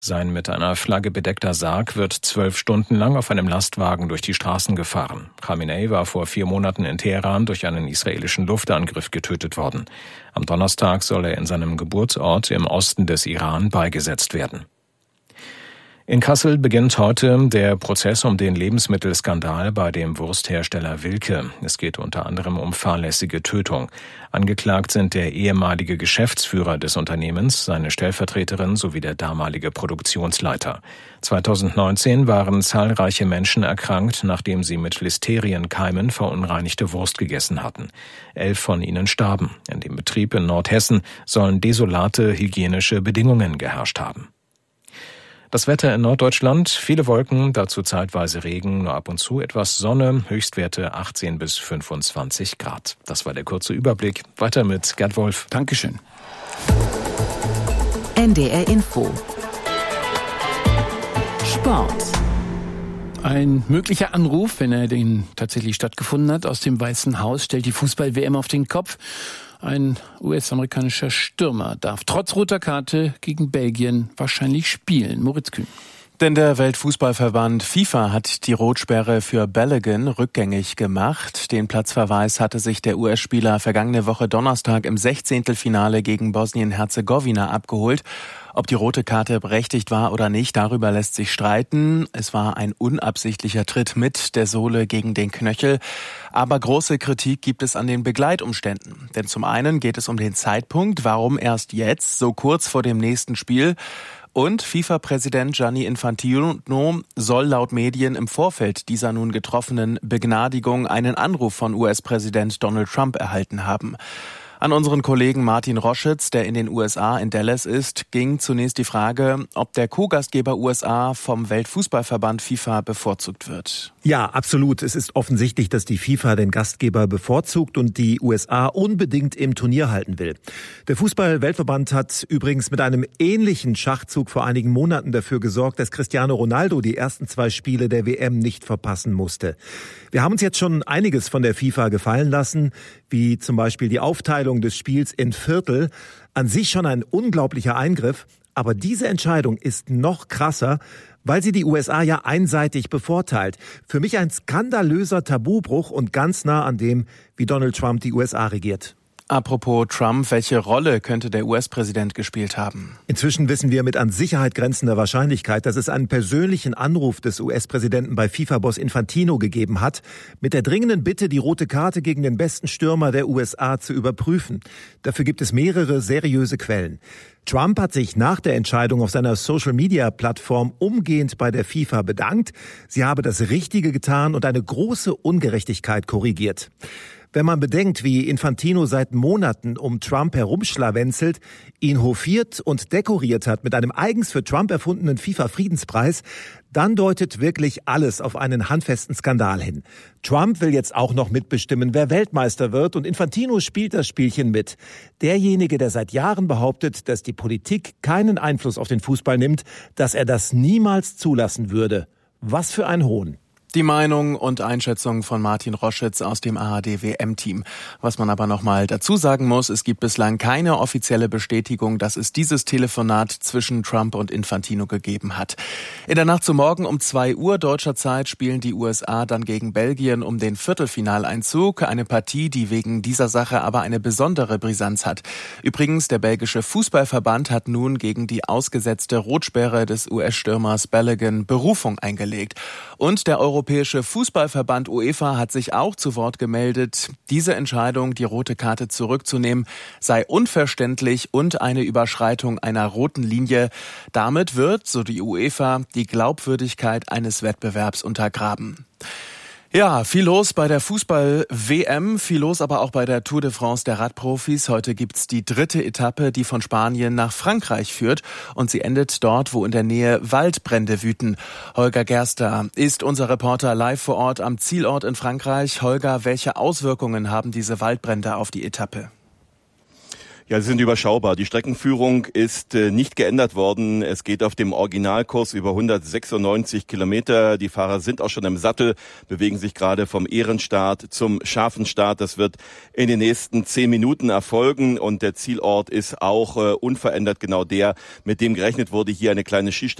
Sein mit einer Flagge bedeckter Sarg wird 12 Stunden lang auf einem Lastwagen durch die Straßen gefahren. Khamenei war vor 4 Monaten in Teheran durch einen israelischen Luftangriff getötet worden. Am Donnerstag soll er in seinem Geburtsort im Osten des Iran beigesetzt werden. In Kassel beginnt heute der Prozess um den Lebensmittelskandal bei dem Wursthersteller Wilke. Es geht unter anderem um fahrlässige Tötung. Angeklagt sind der ehemalige Geschäftsführer des Unternehmens, seine Stellvertreterin sowie der damalige Produktionsleiter. 2019 waren zahlreiche Menschen erkrankt, nachdem sie mit Listerienkeimen verunreinigte Wurst gegessen hatten. 11 von ihnen starben. In dem Betrieb in Nordhessen sollen desolate hygienische Bedingungen geherrscht haben. Das Wetter in Norddeutschland, viele Wolken, dazu zeitweise Regen, nur ab und zu etwas Sonne, Höchstwerte 18 bis 25 Grad. Das war der kurze Überblick. Weiter mit Gerd Wolf. Dankeschön. NDR Info. Sport. Ein möglicher Anruf, wenn er denn tatsächlich stattgefunden hat, aus dem Weißen Haus, stellt die Fußball-WM auf den Kopf. Ein US-amerikanischer Stürmer darf trotz roter Karte gegen Belgien wahrscheinlich spielen. Moritz Kühn. Denn der Weltfußballverband FIFA hat die Rotsperre für Balogun rückgängig gemacht. Den Platzverweis hatte sich der US-Spieler vergangene Woche Donnerstag im 16. Finale gegen Bosnien-Herzegowina abgeholt. Ob die rote Karte berechtigt war oder nicht, darüber lässt sich streiten. Es war ein unabsichtlicher Tritt mit der Sohle gegen den Knöchel. Aber große Kritik gibt es an den Begleitumständen. Denn zum einen geht es um den Zeitpunkt, warum erst jetzt, so kurz vor dem nächsten Spiel. Und FIFA-Präsident Gianni Infantino soll laut Medien im Vorfeld dieser nun getroffenen Begnadigung einen Anruf von US-Präsident Donald Trump erhalten haben. An unseren Kollegen Martin Roschitz, der in den USA in Dallas ist, ging zunächst die Frage, ob der Co-Gastgeber USA vom Weltfußballverband FIFA bevorzugt wird. Ja, absolut. Es ist offensichtlich, dass die FIFA den Gastgeber bevorzugt und die USA unbedingt im Turnier halten will. Der Fußball-Weltverband hat übrigens mit einem ähnlichen Schachzug vor einigen Monaten dafür gesorgt, dass Cristiano Ronaldo die ersten 2 Spiele der WM nicht verpassen musste. Wir haben uns jetzt schon einiges von der FIFA gefallen lassen, wie zum Beispiel die Aufteilung des Spiels in Viertel. An sich schon ein unglaublicher Eingriff, aber diese Entscheidung ist noch krasser, weil sie die USA ja einseitig bevorteilt. Für mich ein skandalöser Tabubruch und ganz nah an dem, wie Donald Trump die USA regiert. Apropos Trump, welche Rolle könnte der US-Präsident gespielt haben? Inzwischen wissen wir mit an Sicherheit grenzender Wahrscheinlichkeit, dass es einen persönlichen Anruf des US-Präsidenten bei FIFA-Boss Infantino gegeben hat, mit der dringenden Bitte, die rote Karte gegen den besten Stürmer der USA zu überprüfen. Dafür gibt es mehrere seriöse Quellen. Trump hat sich nach der Entscheidung auf seiner Social-Media-Plattform umgehend bei der FIFA bedankt. Sie habe das Richtige getan und eine große Ungerechtigkeit korrigiert. Wenn man bedenkt, wie Infantino seit Monaten um Trump herumschlawenzelt, ihn hofiert und dekoriert hat mit einem eigens für Trump erfundenen FIFA-Friedenspreis, dann deutet wirklich alles auf einen handfesten Skandal hin. Trump will jetzt auch noch mitbestimmen, wer Weltmeister wird, und Infantino spielt das Spielchen mit. Derjenige, der seit Jahren behauptet, dass die Politik keinen Einfluss auf den Fußball nimmt, dass er das niemals zulassen würde. Was für ein Hohn. Die Meinung und Einschätzung von Martin Roschitz aus dem ARD-WM-Team. Was man aber nochmal dazu sagen muss, es gibt bislang keine offizielle Bestätigung, dass es dieses Telefonat zwischen Trump und Infantino gegeben hat. In der Nacht zu morgen um 2 Uhr deutscher Zeit spielen die USA dann gegen Belgien um den Viertelfinaleinzug. Eine Partie, die wegen dieser Sache aber eine besondere Brisanz hat. Übrigens, der belgische Fußballverband hat nun gegen die ausgesetzte Rotsperre des US-Stürmers Balogun Berufung eingelegt. Und der Europäische Fußballverband UEFA hat sich auch zu Wort gemeldet. Diese Entscheidung, die rote Karte zurückzunehmen, sei unverständlich und eine Überschreitung einer roten Linie. Damit wird, so die UEFA, die Glaubwürdigkeit eines Wettbewerbs untergraben. Ja, viel los bei der Fußball-WM, viel los aber auch bei der Tour de France der Radprofis. Heute gibt's die 3. Etappe, die von Spanien nach Frankreich führt, und sie endet dort, wo in der Nähe Waldbrände wüten. Holger Gerster ist unser Reporter live vor Ort am Zielort in Frankreich. Holger, welche Auswirkungen haben diese Waldbrände auf die Etappe? Ja, sie sind überschaubar. Die Streckenführung ist nicht geändert worden. Es geht auf dem Originalkurs über 196 Kilometer. Die Fahrer sind auch schon im Sattel, bewegen sich gerade vom Ehrenstart zum scharfen Start. Das wird in den nächsten 10 Minuten erfolgen und der Zielort ist auch unverändert genau der, mit dem gerechnet wurde. Hier eine kleine Skistrecke